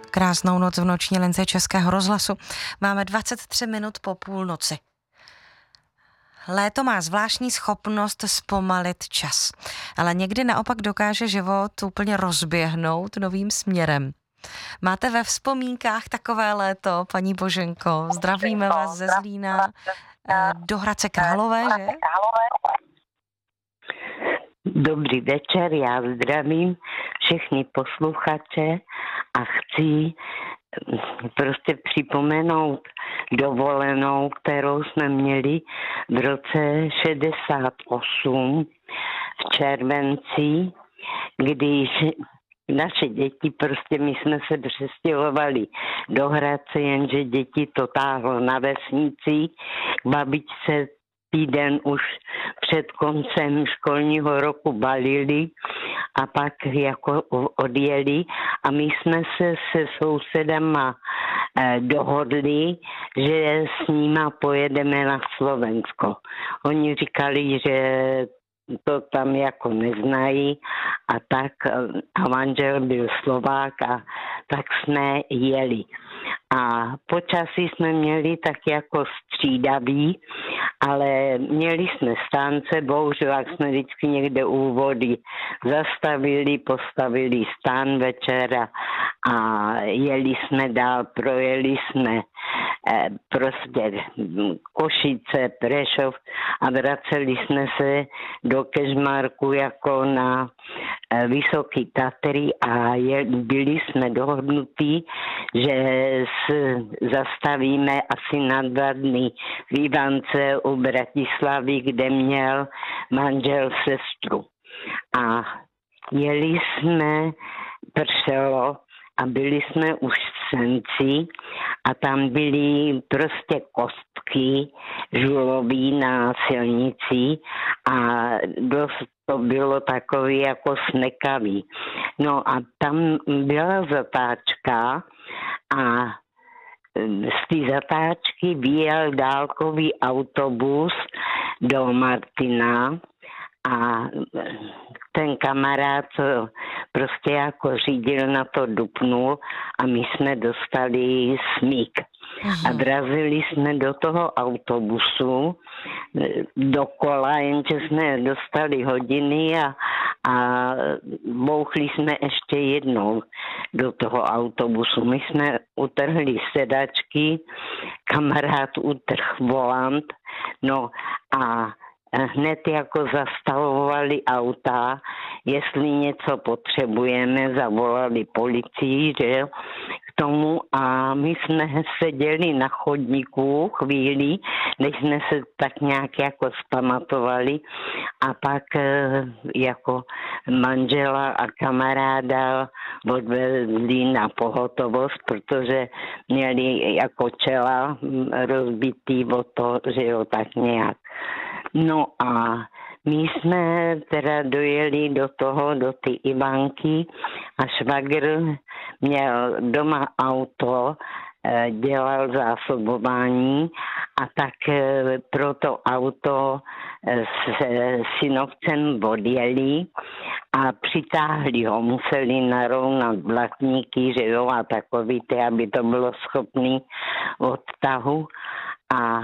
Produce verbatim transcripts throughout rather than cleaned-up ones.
Krásnou noc v noční lince Českého rozhlasu. Máme dvacet tři minut po půlnoci. Léto má zvláštní schopnost zpomalit čas, ale někdy naopak dokáže život úplně rozběhnout novým směrem. Máte ve vzpomínkách takové léto, paní Boženko? Zdravíme vás ze Zlína do Hradce Králové, že? Dobrý večer, já zdravím všechny posluchače a chci prostě připomenout dovolenou, kterou jsme měli v roce šedesát osm v červenci, když naše děti, prostě my jsme se přestěhovali do Hradce, jenže děti to táhlo na vesnici k babičce. Týden už před koncem školního roku balili a pak jako odjeli a my jsme se se sousedama eh, dohodli, že s nima pojedeme na Slovensko. Oni říkali, že to tam jako neznají a tak a manžel byl Slovák a tak jsme jeli. A počasí jsme měli tak jako střídavý, ale měli jsme stánce, bohužel jak jsme vždycky někde u vody zastavili, postavili stán večera a jeli jsme dál, projeli jsme eh, prostě Košice, Prešov a vraceli jsme se do Kežmarku jako na eh, Vysoký Tatry a je, byli jsme dohodnutí, že s, zastavíme asi na dva dny v Ivance u Bratislavy, kde měl manžel sestru. A jeli jsme, pršelo a byli jsme už v Senci a tam byly prostě kostky žulový na silnici a dost to bylo takový jako smekavý. No a tam byla zatáčka a z té zatáčky vyjel dálkový autobus do Martina a ten kamarád prostě jako řídil na to dupnul a my jsme dostali smík. A vrazili jsme do toho autobusu dokola, jenže jsme dostali hodiny a, a bouchli jsme ještě jednou do toho autobusu. My jsme utrhli sedačky, kamarád utrh volant, no a hned jako zastavovali auta, jestli něco potřebujeme, zavolali policii, že k tomu a my jsme seděli na chodníku chvíli, než jsme se tak nějak jako zpamatovali a pak jako manžela a kamaráda odvezli na pohotovost, protože měli jako čela rozbitý o to, že jo, tak nějak. No a my jsme teda dojeli do toho, do ty Ivanky a švagr měl doma auto, dělal zásobování a tak pro to auto s synovcem odjeli a přitáhli ho, museli narovnat blatníky, že jo, a takový ty, aby to bylo schopný odtahu a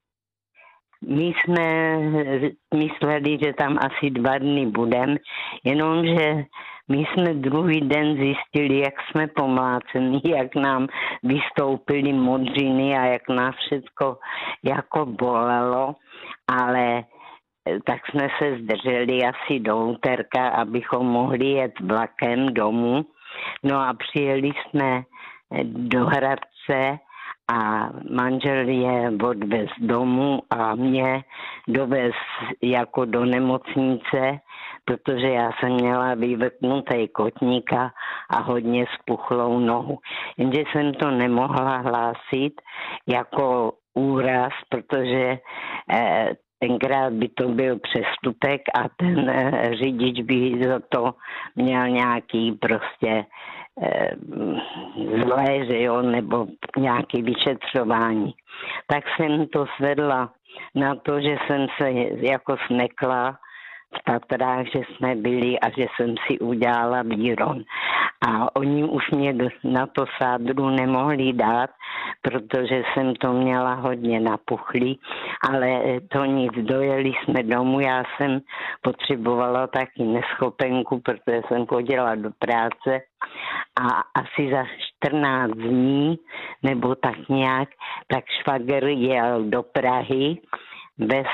my jsme mysleli, že tam asi dva dny budeme, jenomže my jsme druhý den zjistili, jak jsme pomláceni, jak nám vystoupily modřiny a jak nás všechno jako bolelo, ale tak jsme se zdrželi asi do úterka, abychom mohli jet vlakem domů. No a přijeli jsme do Hradce a manžel je odvez domů a mě dovez jako do nemocnice, protože já jsem měla vyvrtnutý kotníka a hodně spuchlou nohu. Jenže jsem to nemohla hlásit jako úraz, protože eh, tenkrát by to byl přestupek a ten eh, řidič by za to měl nějaký prostě eh, zlé, že jo, nebo nějaké vyšetřování. Tak jsem to svedla na to, že jsem se jako smekla v Tatrách, že jsme byli a že jsem si udělala výron. A oni už mě na to sádru nemohli dát, protože jsem to měla hodně napuchlý, ale to nic, dojeli jsme domů, já jsem potřebovala taky neschopenku, protože jsem chodila do práce a asi za čtrnáct dní, nebo tak nějak, tak švagr jel do Prahy, bez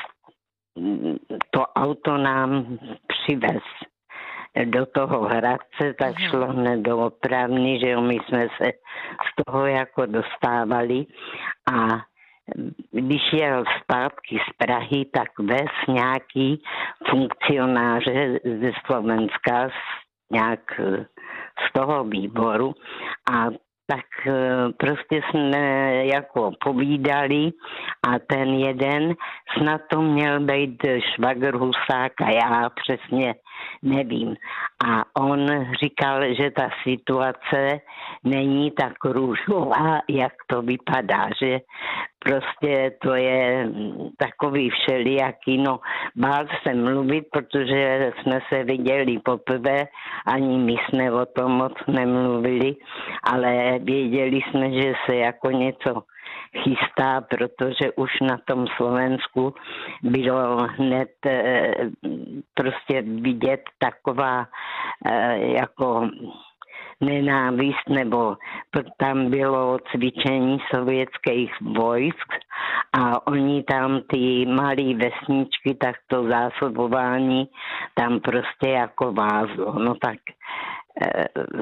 to auto nám přivez do toho Hradce, tak šlo hned do opravny, že jo, my jsme se z toho jako dostávali a když jel zpátky z Prahy, tak vez nějaký funkcionáře ze Slovenska, nějak z toho výboru a tak prostě jsme jako povídali a ten jeden snad to měl být švagr Husák a já přesně nevím. A on říkal, že ta situace není tak růžová, jak to vypadá, že prostě to je takový všelijaký, no bál se mluvit, protože jsme se viděli poprvé, ani my jsme o tom moc nemluvili, ale věděli jsme, že se jako něco chystá, protože už na tom Slovensku bylo hned e, prostě vidět taková e, jako nenávist, nebo tam bylo cvičení sovětských vojsk a oni tam ty malé vesničky, tak to zásobování tam prostě jako vázlo. No tak e,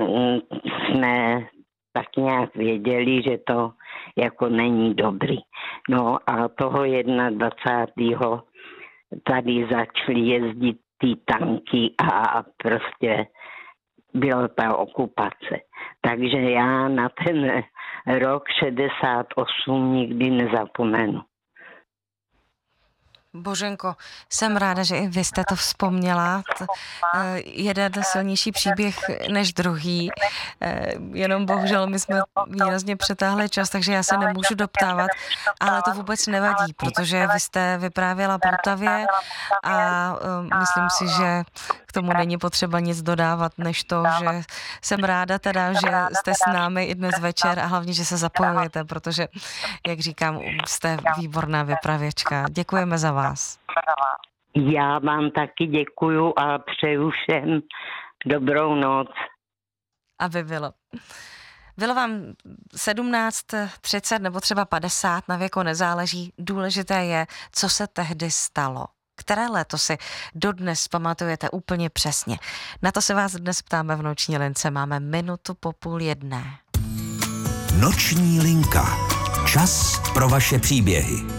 jsme tak nějak věděli, že to jako není dobrý. No a toho dvacátého prvního tady začaly jezdit ty tanky a prostě byla ta okupace. Takže já na ten rok šedesát osm nikdy nezapomenu. Boženko, jsem ráda, že i vy jste to vzpomněla. Jeden silnější příběh než druhý. Jenom bohužel my jsme výrazně přetáhli čas, takže já se nemůžu doptávat, ale to vůbec nevadí, protože vy jste vyprávěla poutavě a myslím si, že k tomu není potřeba nic dodávat, než to, že jsem ráda teda, že jste s námi i dnes večer a hlavně, že se zapojujete, protože, jak říkám, jste výborná vypravěčka. Děkujeme za vás. Já vám taky děkuju a přeju všem dobrou noc. Aby bylo. Bylo vám sedmnáct, třicet nebo třeba padesát, na věku nezáleží. Důležité je, co se tehdy stalo. Které léto si dodnes pamatujete úplně přesně? Na to se vás dnes ptáme v Noční lince. Máme minutu po půl jedné. Noční linka. Čas pro vaše příběhy.